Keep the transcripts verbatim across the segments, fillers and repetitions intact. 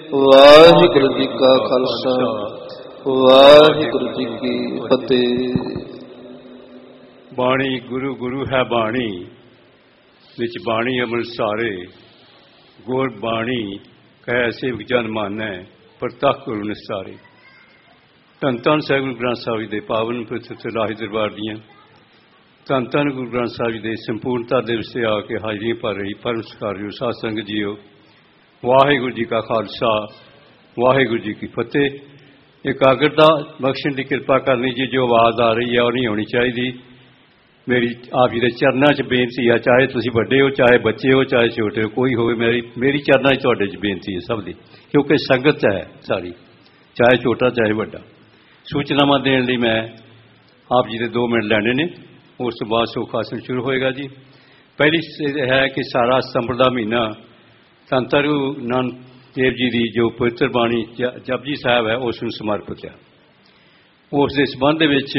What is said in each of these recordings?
ਵਾਹਿਗੁਰੂ ਜੀ ਕਾ ਖਾਲਸਾ ਵਾਹਿਗੁਰੂ ਜੀ ਕੀ ਫਤਿਹ। ਬਾਣੀ ਗੁਰੂ ਗੁਰੂ ਹੈ ਬਾਣੀ, ਵਿੱਚ ਬਾਣੀ ਅਮਰ ਸਾਰੇ। ਗੁਰ ਬਾਣੀ ਕਹਿ ਸੇਵਕ ਜਨ ਮਾਨੈ, ਪ੍ਰਤੱਖ ਗੁਰੂ ਨਿਸਾਰੇ। ਧੰਨ ਧੰਨ ਸਾਹਿਬ ਗੁਰੂ ਗ੍ਰੰਥ ਸਾਹਿਬ ਜੀ ਦੇ ਪਾਵਨ ਪਵਿੱਤਰ ਰਾਜ ਦਰਬਾਰ ਦੀਆਂ ਧੰਨ ਧੰਨ ਗੁਰੂ ਗ੍ਰੰਥ ਸਾਹਿਬ ਜੀ ਦੇ ਸੰਪੂਰਨਤਾ ਦੇ ਵਿੱਚ ਆ ਕੇ ਹਾਜ਼ਰੀ ਭਰ ਰਹੀ ਪਰਮ ਸਤਿਕਾਰਯੋਗ ਸਾਧ ਸੰਗਤ ਜੀਓ, ਵਾਹਿਗੁਰੂ ਜੀ ਕਾ ਖਾਲਸਾ ਵਾਹਿਗੁਰੂ ਜੀ ਕੀ ਫਤਿਹ। ਇਕਾਗਰਤਾ ਬਖਸ਼ਣ ਦੀ ਕਿਰਪਾ ਕਰਨੀ ਜੀ। ਜੋ ਆਵਾਜ਼ ਆ ਰਹੀ ਹੈ ਉਹ ਨਹੀਂ ਹੋਣੀ ਚਾਹੀਦੀ। ਮੇਰੀ ਆਪ ਜੀ ਦੇ ਚਰਨਾਂ 'ਚ ਬੇਨਤੀ ਹੈ, ਚਾਹੇ ਤੁਸੀਂ ਵੱਡੇ ਹੋ, ਚਾਹੇ ਬੱਚੇ ਹੋ, ਚਾਹੇ ਛੋਟੇ ਹੋ, ਕੋਈ ਹੋਵੇ, ਮੇਰੀ ਮੇਰੀ ਚਰਨਾਂ 'ਚ ਤੁਹਾਡੇ 'ਚ ਬੇਨਤੀ ਹੈ ਸਭ ਦੀ, ਕਿਉਂਕਿ ਸੰਗਤ ਹੈ ਸਾਰੀ, ਚਾਹੇ ਛੋਟਾ ਚਾਹੇ ਵੱਡਾ। ਸੂਚਨਾਵਾਂ ਦੇਣ ਲਈ ਮੈਂ ਆਪ ਜੀ ਦੇ ਦੋ ਮਿੰਟ ਲੈਣੇ ਨੇ, ਉਸ ਤੋਂ ਬਾਅਦ ਸੁੱਖ ਆਸਣ ਸ਼ੁਰੂ ਹੋਏਗਾ ਜੀ। ਪਹਿਲੀ ਹੈ ਕਿ ਸਾਰਾ ਸਤੰਬਰ ਦਾ ਮਹੀਨਾ ਧੰਨ ਧੰਨ ਗੁਰੂ ਨਾਨਕ ਦੇਵ ਜੀ ਦੀ ਜੋ ਪਵਿੱਤਰ ਬਾਣੀ ਜਪਜੀ ਸਾਹਿਬ ਹੈ ਉਸ ਨੂੰ ਸਮਰਪਿਤ ਹੈ। ਉਸ ਦੇ ਸੰਬੰਧ ਦੇ ਵਿੱਚ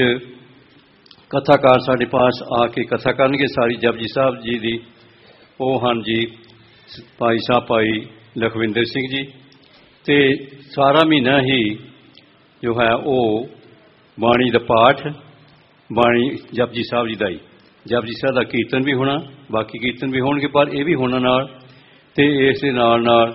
ਕਥਾਕਾਰ ਸਾਡੇ ਪਾਸ ਆ ਕੇ ਕਥਾ ਕਰਨਗੇ ਸਾਰੀ ਜਪਜੀ ਸਾਹਿਬ ਜੀ ਦੀ। ਉਹ ਹਨ ਜੀ ਭਾਈ ਸਾਹਿਬ ਭਾਈ ਲਖਵਿੰਦਰ ਸਿੰਘ ਜੀ। ਅਤੇ ਸਾਰਾ ਮਹੀਨਾ ਹੀ ਜੋ ਹੈ ਉਹ ਬਾਣੀ ਦਾ ਪਾਠ, ਬਾਣੀ ਜਪਜੀ ਸਾਹਿਬ ਜੀ ਦਾ ਹੀ, ਜਪਜੀ ਸਾਹਿਬ ਦਾ ਕੀਰਤਨ ਵੀ ਹੋਣਾ, ਬਾਕੀ ਕੀਰਤਨ ਵੀ ਹੋਣਗੇ, ਪਰ ਇਹ ਵੀ ਹੋਣਾ ਨਾਲ, ਅਤੇ ਇਸ ਦੇ ਨਾਲ ਨਾਲ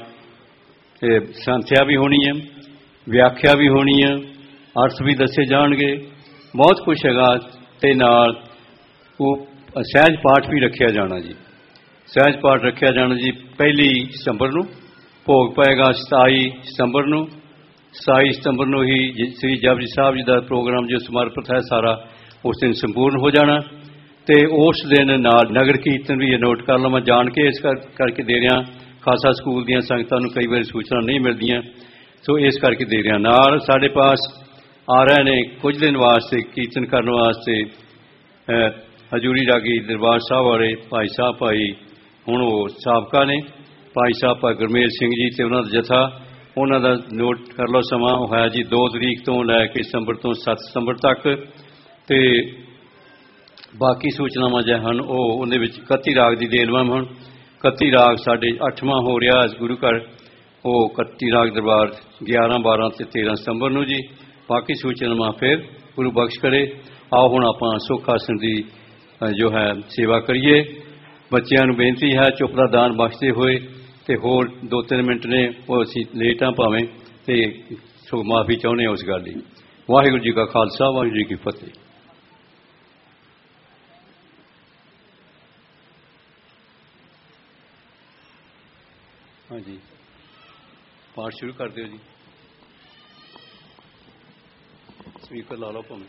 ਸੰਥਿਆ ਵੀ ਹੋਣੀ ਹੈ, ਵਿਆਖਿਆ ਵੀ ਹੋਣੀ ਹੈ, ਅਰਥ ਵੀ ਦੱਸੇ ਜਾਣਗੇ, ਬਹੁਤ ਕੁਛ ਹੈਗਾ। ਅਤੇ ਨਾਲ ਉਹ ਸਹਿਜ ਪਾਠ ਵੀ ਰੱਖਿਆ ਜਾਣਾ ਜੀ, ਸਹਿਜ ਪਾਠ ਰੱਖਿਆ ਜਾਣਾ ਜੀ। ਪਹਿਲੀ ਸਤੰਬਰ ਨੂੰ ਭੋਗ ਪਏਗਾ, ਸਤਾਈ ਸਤੰਬਰ ਨੂੰ ਸਤਾਈ ਸਤੰਬਰ ਨੂੰ ਹੀ ਸ੍ਰੀ ਜਪਜੀ ਸਾਹਿਬ ਜੀ ਦਾ ਪ੍ਰੋਗਰਾਮ ਜੋ ਸਮਰਪਿਤ ਹੈ ਸਾਰਾ ਉਸ ਦਿਨ ਸੰਪੂਰਨ ਹੋ ਜਾਣਾ। ਅਤੇ ਉਸ ਦਿਨ ਨਾਲ ਨਗਰ ਕੀਰਤਨ ਵੀ ਇਹ ਨੋਟ ਕਰ ਲਵਾਂ, ਜਾਣ ਕੇ ਇਸ ਕਰ ਕਰਕੇ ਦੇ ਰਿਹਾ। ਖਾਲਸਾ ਸਕੂਲ ਦੀਆਂ ਸੰਗਤਾਂ ਨੂੰ ਕਈ ਵਾਰੀ ਸੂਚਨਾ ਨਹੀਂ ਮਿਲਦੀਆਂ, ਸੋ ਇਸ ਕਰਕੇ ਦੇ ਰਿਹਾ। ਨਾਲ ਸਾਡੇ ਪਾਸ ਆ ਰਹੇ ਨੇ ਕੁਝ ਦਿਨ ਵਾਸਤੇ ਕੀਰਤਨ ਕਰਨ ਵਾਸਤੇ ਹਜ਼ੂਰੀ ਰਾਗੀ ਦਰਬਾਰ ਸਾਹਿਬ ਵਾਲੇ ਭਾਈ ਸਾਹਿਬ ਭਾਈ, ਹੁਣ ਉਹ ਸਾਬਕਾ ਨੇ, ਭਾਈ ਸਾਹਿਬ ਭਾਈ ਗੁਰਮੇਲ ਸਿੰਘ ਜੀ ਅਤੇ ਉਹਨਾਂ ਦਾ ਜਥਾ। ਉਹਨਾਂ ਦਾ ਨੋਟ ਕਰ ਲਓ ਸਮਾਂ, ਉਹ ਹੈ ਜੀ ਦੋ ਤਰੀਕ ਤੋਂ ਲੈ ਕੇ ਸਤੰਬਰ ਤੋਂ ਸੱਤ ਸਤੰਬਰ ਤੱਕ। ਅਤੇ ਬਾਕੀ ਸੂਚਨਾਵਾਂ ਜੋ ਹਨ ਉਹ ਉਹਦੇ ਵਿੱਚ ਇਕੱਤੀ ਰਾਗ ਦੀ ਦੇ ਲਵਾਂ। ਹੁਣ ਇਕੱਤੀ ਰਾਗ ਸਾਡੇ ਅੱਠਵਾਂ ਹੋ ਰਿਹਾ ਇਸ ਗੁਰੂ ਘਰ, ਉਹ ਇਕੱਤੀ ਰਾਗ ਦਰਬਾਰ ਗਿਆਰਾਂ ਬਾਰਾਂ ਅਤੇ ਤੇਰਾਂ ਸਤੰਬਰ ਨੂੰ ਜੀ। ਬਾਕੀ ਸੂਚਨਾਵਾਂ ਫਿਰ ਗੁਰੂ ਬਖਸ਼ ਕਰੇ। ਆਓ ਹੁਣ ਆਪਾਂ ਸੁੱਖ ਆਸਣ ਦੀ ਜੋ ਹੈ ਸੇਵਾ ਕਰੀਏ। ਬੱਚਿਆਂ ਨੂੰ ਬੇਨਤੀ ਹੈ ਚੁੱਪ ਦਾ ਦਾਨ ਬਖਸ਼ਦੇ ਹੋਏ, ਅਤੇ ਹੋਰ ਦੋ ਤਿੰਨ ਮਿੰਟ ਨੇ ਉਹ ਅਸੀਂ ਲੇਟ ਹਾਂ ਭਾਵੇਂ, ਅਤੇ ਸੋ ਮਾਫੀ ਚਾਹੁੰਦੇ ਹਾਂ ਉਸ ਗੱਲ ਲਈ। ਵਾਹਿਗੁਰੂ ਜੀ ਕਾ ਖਾਲਸਾ ਵਾਹਿਗੁਰੂ ਜੀ ਕੀ ਫਤਿਹ। ਹਾਂਜੀ, ਪਾਠ ਸ਼ੁਰੂ ਕਰ ਦਿਓ ਜੀ। ਸਪੀਕਰ ਲਾ ਲਓ ਭਾਵੇਂ।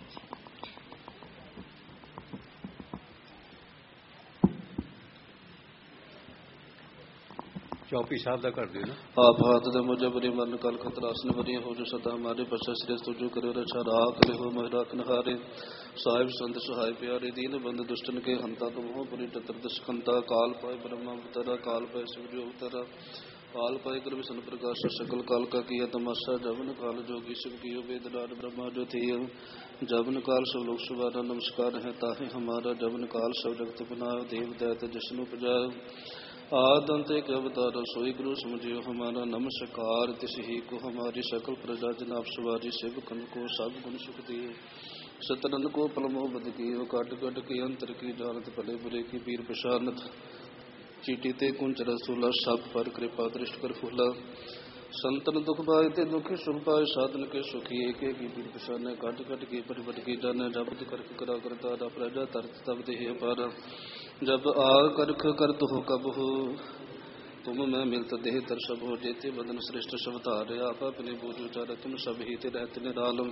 चौपी साहब का कर दियो ना। आप हाथ दे मुझे बरी मन कल खतरासन बरी हो जो सदा हमारे बच्चा श्रेष्ठ तुझो करे रक्षा राह करे हो महराक नहारे साहिब संत सहाय प्यारे दीन बंद दुष्टन के हंता तुम हो बरी चतुर्दश खंता काल पाए ब्रह्मा अवतारा काल पाए शिवजी अवतारा काल पाए कर विष्णु प्रकाश सकल काल का किया तमाशा जवन काल जोगी शिव कियो वेद राज ब्रह्मा जो थी जवन काल सब लोग सुबारा नमस्कार है ताहे हमारा जवन काल सब जगत बनायो देव दैत जश्नु पजायो आदंत एक अवतार सोई गुरु समझियो हमारा नमस्कार तिसही को हमारी सकल प्रजा जनाब सवारी शिव कन को सब गुण सुख दिए सतनंद को पलमो बद की काट कट की अंतर की जानत भले बुरे की पीर प्रशानत चीटी ते कुंच रसूला सब पर कृपा दृष्ट कर फूला संतन दुख पाए ते दुखी सुख पाए साधन के सुखी एक एक की पीर प्रशान काट कट की परिपट की जाने जब कर करा करता प्रजा तरत तब देह पारा जब आ करख करत हो कब हो तुम मैं मिलत देह तर सब हो जेते बदन श्रेष्ठ सब धारे आप अपने बोझ उचार तुम सब ही ते रहते निरालम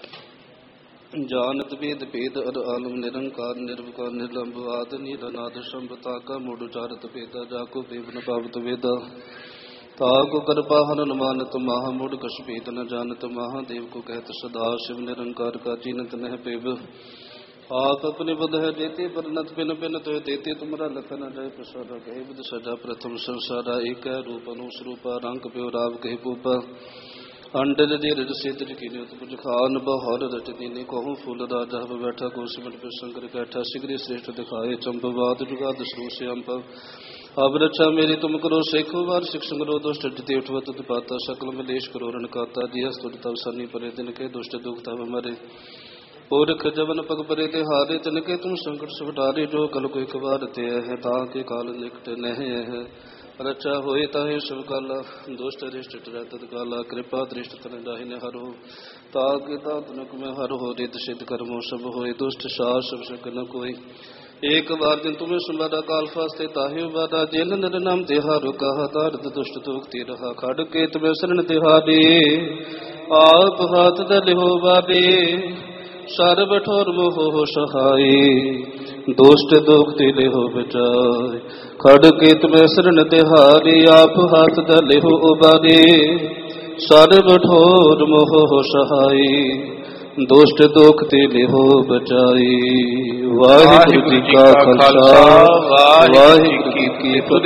जानत वेद भेद अर आलम निरंकार निर्विकार निर्लंब आद निरनाद संभता का मूड उचारत वेदा जाको देव न पावत वेदा ताको कृपा हन मानत महा मूड कछ भेद न जानत महादेव को कहत सदा शिव निरंकार का चीनत नह पेव आप अपने बुध है देते पर नत पिन पिन तो देते तुम्हारा लखन जय प्रसादा कहे बुध सजा प्रथम संसारा एक है रूप अनुस रूपा रंग प्यो राव कहे पूपा अंडर दे रज से तज की नियत बुझ खान बहर रट दीने कहूँ फूल राजा बैठा को सिमट पर शंकर कैठा सिगरी श्रेष्ठ दिखाए चंपवाद जुगाद श्रू से अम्प अब रक्षा मेरी तुम करो सेखो बार शिक्षण करो दुष्ट जिते उठवत पाता सकल मलेश करो रण काता जी स्तुत तब सनी परे दिन के दुष्ट दुख तब मरे ओरख जवन पग परे ते हारे तिनके तुम संकट सुटारे जो कल को एक बार ते है ताके काल निकट नह है रक्षा होए ताहे सब काला दुष्ट रिष्ट तत काला कृपा दृष्ट तन दाहिने हर हो ताके तातनक में हर हो रित सिद्ध कर्मो सब होए दुष्ट सास सब सकन कोई एक बार दिन तुम्हें सुनवारा काल फास्ते ताहि वारा जेल नर नाम तिहारो कहा तारद दुष्ट दुखती रहा खड़ के तुम्हें शरण तिहारी आप हाथ दल हो बाबे सर्व ठोर मोह सहाय दुष्ट दुखती ले हो बचाए खड़ के तुम्हें शरण तिहारी आप हाथ दल हो उबारे सर्व ठोर मोह सहाय दुष्ट दुख ते लिहो बचाई। वाहिगुरु जी का खालसा वाहिगुरु जी की फतेह।